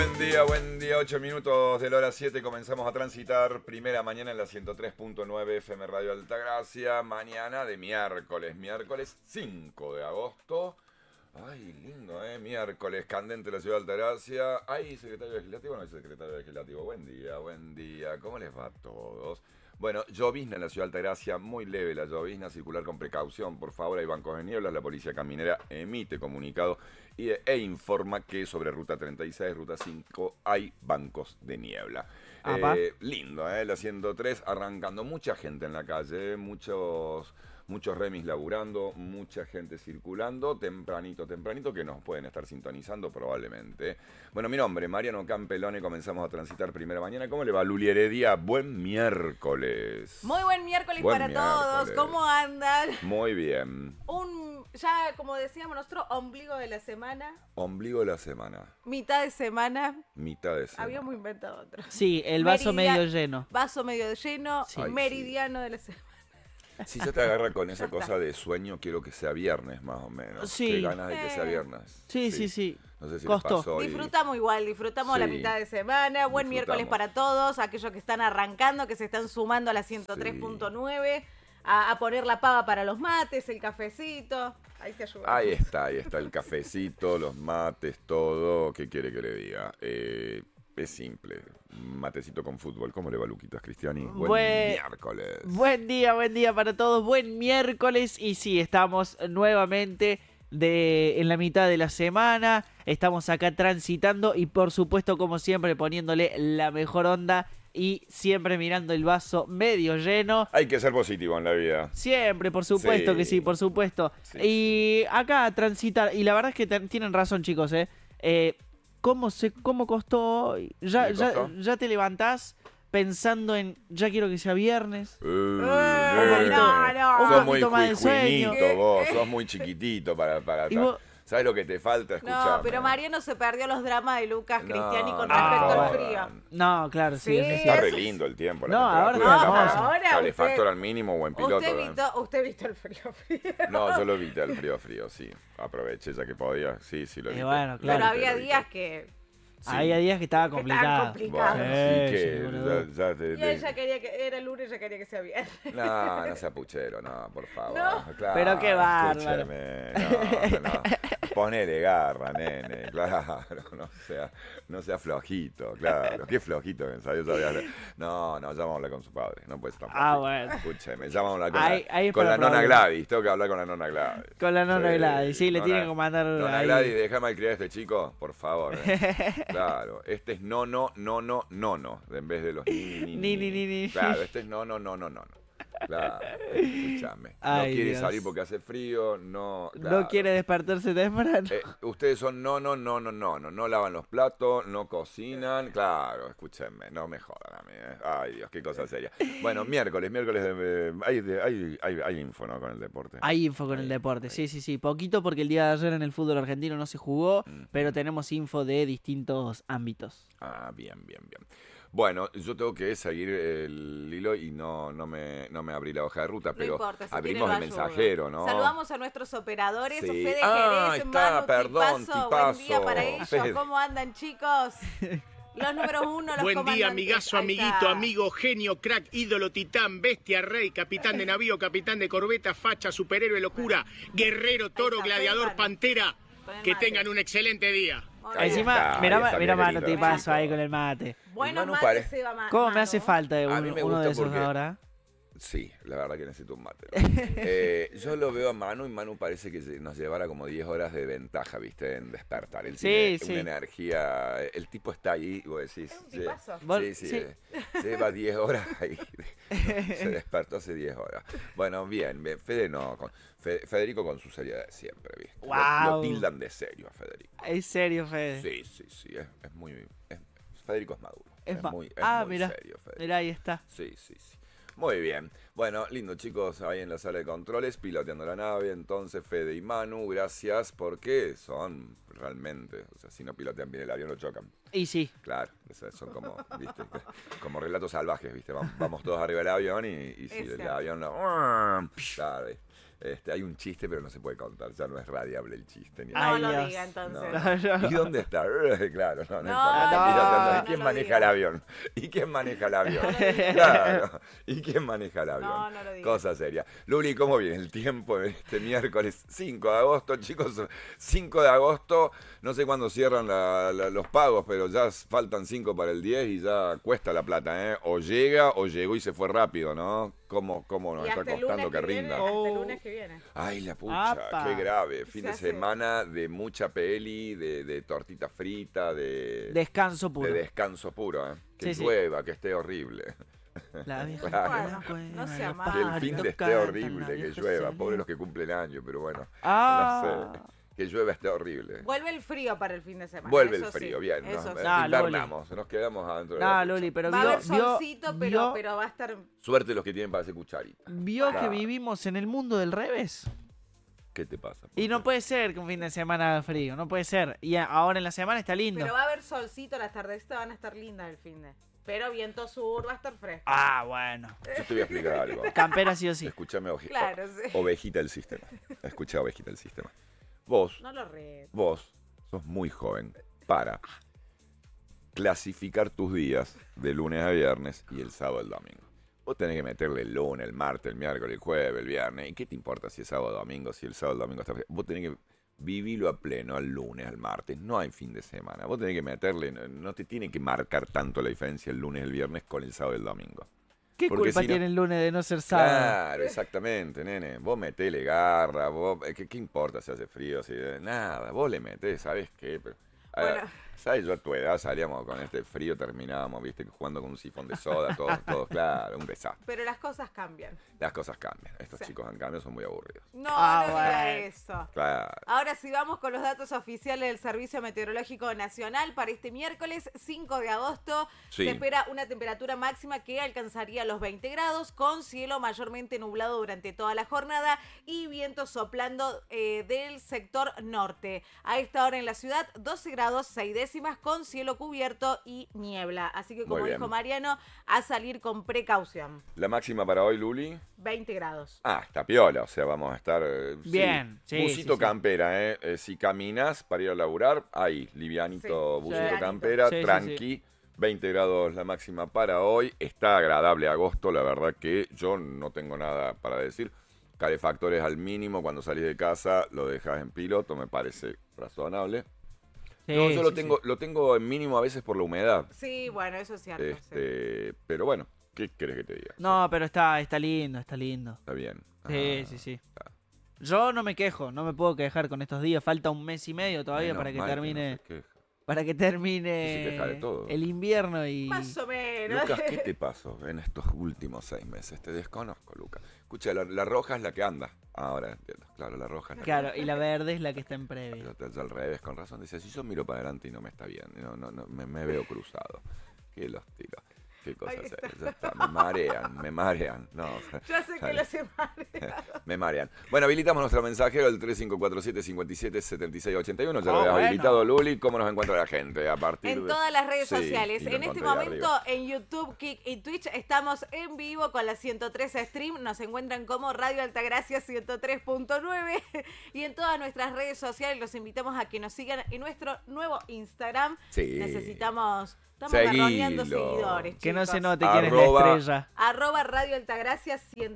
Buen día, 8 minutos de la hora 7, comenzamos a transitar primera mañana en la 103.9 FM Radio Altagracia, mañana de miércoles 5 de agosto. Ay, lindo, miércoles, candente la ciudad de Altagracia. ¿Hay secretario legislativo o no hay secretario legislativo? Buen día, ¿cómo les va a todos? Bueno, llovizna en la ciudad de Altagracia, muy leve la llovizna, circular con precaución, por favor, hay bancos de niebla, la policía caminera emite comunicado e informa que sobre ruta 36, ruta 5 hay bancos de niebla. Lindo, la 103 arrancando, mucha gente en la calle, muchos remis laburando, mucha gente circulando, tempranito, que nos pueden estar sintonizando probablemente. Bueno, mi nombre, Mariano Campelone, comenzamos a transitar primera mañana. ¿Cómo le va, Luli Heredia? Buen miércoles. Muy buen miércoles para todos, ¿cómo andan? Muy bien. Ya como decíamos nosotros, ombligo de la semana. Ombligo de la semana. Mitad de semana. Habíamos inventado otro. Sí, el vaso medio lleno. Vaso medio lleno, sí. Meridiano de la semana. Si ya te agarra con esa cosa de sueño, quiero que sea viernes más o menos. Sí. Qué ganas de que sea viernes. Sí. No sé si costó. Les pasó disfrutamos la mitad de semana. Buen miércoles para todos, aquellos que están arrancando, que se están sumando a la 103.9. A poner la pava para los mates, el cafecito. Ahí te ayudamos. Ahí está el cafecito, los mates, todo. ¿Qué quiere que le diga? Es simple. Matecito con fútbol. ¿Cómo le va, Luquitas Cristiani? Buen miércoles. Buen día para todos. Buen miércoles. Y sí, estamos nuevamente en la mitad de la semana. Estamos acá transitando y por supuesto, como siempre, poniéndole la mejor onda y siempre mirando el vaso medio lleno. Hay que ser positivo en la vida. Siempre, por supuesto que sí, por supuesto. Sí. Y acá transitar, y la verdad es que tienen razón, chicos, ¿Cómo costó? Ya te levantás pensando en, ya quiero que sea viernes. Un poquito más de sueño. Vos, sos muy chiquitito para ¿sabes lo que te falta? Escuchame. No, pero Mariano se perdió los dramas de Lucas Cristiani con respecto al frío. No, claro, sí. Está re lindo el tiempo. Ahora calefactor al mínimo, buen piloto. ¿Usted visto el frío? No, yo lo vi el frío, sí. Aproveché ya que podía. Sí, lo vi. Bueno, claro. Pero había días que... Sí. Había días que estaba complicado. Bueno, y ella quería que era lunes, ella quería que sea viernes. No sea puchero, no, por favor. No. Claro, pero qué bárbaro. No. Ponele garra, nene, claro, no sea flojito, claro. Qué flojito que sabía. No, llamámosla con su padre, no puede estar. Bueno. Escúcheme, llamámosla con la nona Gladys, tengo que hablar con la nona Gladys. Con la nona Gladys, sí, le tienen que mandar. Nona Gladys, déjame malcriar a este chico, por favor. Claro, este es no, en vez de los ni. Claro, este es no. Claro, escúchame. No quiere salir porque hace frío, no. Claro. No quiere despertarse temprano. Ustedes son no lavan los platos, no cocinan. Claro, escúchenme, no me jodan a mí. Ay, Dios, qué cosa seria. Bueno, miércoles hay info, ¿no? Con el deporte. Hay info con el deporte, sí. Poquito porque el día de ayer en el fútbol argentino no se jugó, pero tenemos info de distintos ámbitos. Bien. Bueno, yo tengo que seguir el hilo y no me abrí la hoja de ruta, pero no importa, si abrimos el mensajero, ¿no? Saludamos a nuestros operadores, sí. Fede Jerez, Manu, Tipazo. Buen día para ellos. Fede. ¿Cómo andan, chicos? Los números uno, los Buen día, amigazo, amiguito, amigo, genio, crack, ídolo, titán, bestia, rey, capitán de navío, capitán de corbeta, facha, superhéroe, locura, guerrero, toro, gladiador, pantera. Que tengan un excelente día. Encima, mirá Manu, te paso ahí con el mate. Bueno, mate se va ¿Cómo me hace falta uno de esos ahora? Sí, la verdad que necesito un mate. Yo lo veo a Manu y Manu parece que nos llevara como 10 horas de ventaja, ¿viste? En despertar. Él tiene una energía. El tipo está ahí y vos decís. Es un tipazo. Sí. Lleva 10 horas ahí. Se despertó hace 10 horas. Bueno, bien. Federico con su seriedad de siempre, ¿viste? Wow. Lo tildan de serio a Federico. ¿Es serio, Fede? Sí. Es muy. Federico es maduro. Es muy mirá, serio, Federico. Mirá, ahí está. Sí. Muy bien. Bueno, lindo chicos, ahí en la sala de controles, piloteando la nave, entonces Fede y Manu, gracias, porque son realmente, o sea, si no pilotean bien el avión lo chocan. Y sí. Claro, son como, viste, como relatos salvajes, viste, vamos todos arriba del avión y si el avión no... Claro, Hay un chiste, pero no se puede contar. Ya no es radiable el chiste. Ni No nada. lo Dios. diga entonces. No. ¿Y dónde está? Claro, no No, importa. no, ¿Y quién no lo maneja diga. el avión? ¿Y quién maneja el avión? No lo diga. Claro. ¿Y quién maneja el avión? No lo diga. Cosa seria. Luli, ¿cómo viene el tiempo de este miércoles 5 de agosto? Chicos, 5 de agosto, no sé cuándo cierran los pagos, pero ya faltan 5 para el 10 y ya cuesta la plata, ¿eh? O llega o llegó y se fue rápido, ¿no? ¿Cómo nos Y está hasta el costando lunes que viene, rinda? hasta el lunes que viene. Ay, la pucha, Apa. qué grave. Fin Se de hace- semana de mucha peli, de tortita frita, de Descanso puro. descanso puro, ¿eh? Que Sí, sí. llueva, que esté horrible. La vieja Claro. Bueno, no sea los malo. Que el pájaros fin de esté cantan, la horrible, que vieja llueva. se Pobres lee. los que cumplen años, pero bueno. Ah. No sé. Que llueva esté horrible. Vuelve el frío para el fin de semana. Vuelve el eso frío, sí, bien. eso ¿no? sí. Nah, Invernamos, nos quedamos adentro de No, la Luli, ducha. pero Va a vio, haber solcito, vio, pero va a estar... Suerte los que tienen para hacer cucharita. vio que Claro. vivimos en el mundo del revés. ¿Qué te pasa? Y no puede ser que un fin de semana haga frío, no puede ser. Y ahora en la semana está lindo. Pero va a haber solcito, las tardecitas van a estar lindas el fin de. Pero viento sur, va a estar fresco. Ah, bueno. Yo te voy a explicar algo. Campera sí o sí. Escúchame, Claro, sí. ovejita del sistema. Escucha, ovejita del sistema. Vos No lo reto. sos muy joven para clasificar tus días de lunes a viernes y el sábado y el domingo. Vos tenés que meterle el lunes, el martes, el miércoles, el jueves, el viernes. ¿Y qué te importa si es sábado o domingo? Si el sábado o el domingo está... Vos tenés que vivirlo a pleno al lunes, al martes. No hay fin de semana. Vos tenés que meterle... No te tiene que marcar tanto la diferencia el lunes y el viernes con el sábado y el domingo. ¿Qué Porque culpa si no- tiene el lunes de no ser sábado? Claro, exactamente, nene. Vos metele garra, ¿qué importa si hace frío? Si, nada, vos le metés, ¿sabes qué? Pero, Bueno. ¿sabes? Yo a tu edad salíamos con este frío, terminábamos, viste, jugando con un sifón de soda, todos, claro, un desastre. Pero las cosas cambian. Las cosas cambian. Estos Sí. chicos en cambio son muy aburridos. No, Ah, no diga bueno. eso. Claro. Ahora sí vamos con los datos oficiales del Servicio Meteorológico Nacional para este miércoles 5 de agosto. Sí. Se espera una temperatura máxima que alcanzaría los 20 grados con cielo mayormente nublado durante toda la jornada y viento soplando del sector norte. A esta hora en la ciudad 12 grados 6 décimas con cielo cubierto y niebla. Así que como Muy bien. dijo Mariano, a salir con precaución. La máxima para hoy, Luli. 20 grados. Ah, está piola, o sea, vamos a estar... Bien, sí, busito sí, sí. campera, si caminas para ir a laburar, ahí, livianito, Sí, busito sí. campera, Sí, sí, tranqui, 20 grados la máxima para hoy, está agradable agosto, la verdad que yo no tengo nada para decir, calefactores al mínimo, cuando salís de casa lo dejas en piloto, me parece razonable. Sí, No, yo sí, sí. lo tengo en mínimo a veces por la humedad, Sí, bueno, eso es cierto. sí. pero bueno, ¿qué querés que te diga? No, pero está lindo, está lindo. Está bien. Sí, Ah, sí, sí. está. Yo no me quejo, no me puedo quejar con estos días. Falta un mes y medio todavía Menos para que mal termine, no se queja. para que Se termine queja de todo. el invierno y Más o menos. Lucas, ¿qué te pasó en estos últimos 6 meses? Te desconozco, Lucas. Escucha, la roja es la que anda. Ahora entiendo. Claro, la roja es la claro, y la verde es la que está en previa. que anda. Al revés, con razón. Decía, si yo miro para adelante y no me está bien, no, me veo cruzado. ¿Qué los tiro? ¿Qué cosas Ahí hacer? Ya está, me marean. No, o sea, Ya sé que sale. lo sé mal. Me marean. Bueno, habilitamos nuestro mensajero, el 3547-577681. Ya lo Ah, habías bueno. habilitado, Luli. ¿Cómo nos encuentra la gente? A partir En de... todas las redes Sí, sociales. y lo En este encontré ahí momento arriba. en YouTube, Kik y Twitch estamos en vivo con la 103 Stream. Nos encuentran como Radio Altagracia 103.9. Y en todas nuestras redes sociales los invitamos a que nos sigan en nuestro nuevo Instagram. Sí. Estamos Seguilo. garroneando seguidores. Que no se chicos. note quién es la Arroba- estrella. @ Radio Altagracia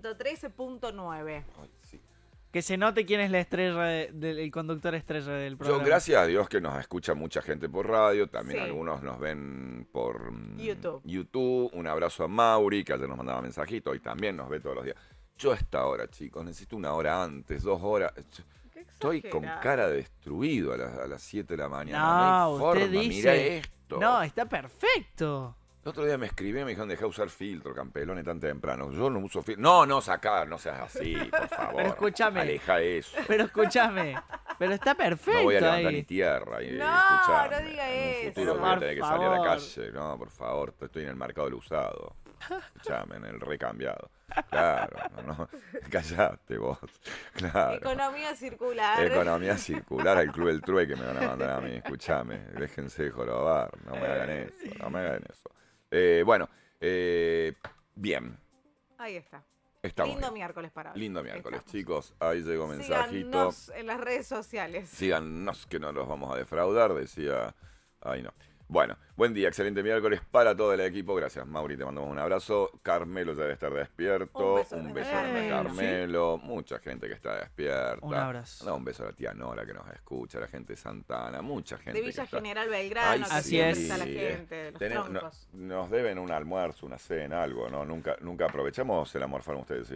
113.9. Ay, sí. Que se note quién es la estrella del conductor estrella del Yo, programa. gracias a Dios que nos escucha mucha gente por radio, también Sí. algunos nos ven por YouTube. Un abrazo a Mauri, que ayer nos mandaba mensajito, y también nos ve todos los días. Yo a esta hora, chicos, necesito una hora antes, 2 horas. Qué Estoy con exagerado. cara destruido a las 7 de la mañana. No, hay usted forma, dice- mirá esto. No, está perfecto. El otro día me escribí y me dijeron, dejá de usar filtro, campelones, tan temprano. Yo no uso filtro. No, sacar, no seas así, por favor. Pero escúchame. Aleja eso. Pero escúchame, pero está perfecto No voy a levantar ahí. ni tierra. Y, No, escuchame, no diga en un eso. futuro voy a Por tener que salir a la favor. calle. No, por favor, estoy en el mercado del usado. Escuchame, en el recambiado. Claro, no. Callate vos. Claro. Economía circular. Economía circular al Club del Trueque me van a mandar a mí. Escuchame, déjense de jorobar. No me hagan eso, no me hagan eso. Bueno, bien. Ahí está. Estamos Lindo bien. miércoles para hoy. Lindo miércoles, Estamos. chicos. Ahí llegó mensajito. Síganos en las redes sociales. Síganos que no los vamos a defraudar, decía. Ay, no. Bueno, buen día, excelente miércoles para todo el equipo. Gracias, Mauri, te mandamos un abrazo. Carmelo ya debe estar despierto. Un Un beso beso grande. a Carmelo. Mucha gente que está despierta. Un abrazo. Un beso a la tía Nora que nos escucha, a la gente de Santana, mucha gente. De que Villa está... General Belgrano, que Así siempre es. está la gente, de los troncos. Nos deben un almuerzo, una cena, algo, ¿no? Nunca aprovechamos el almorzar ustedes, ¿sí?